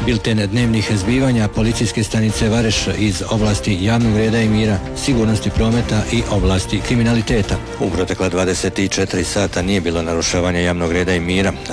Bilten dnevnih zbivanja policijske stanice Vareš iz oblasti javnog reda i mira, sigurnosti prometa i oblasti kriminaliteta. U protekla 24 sata nije bilo narušavanja javnog reda i mira,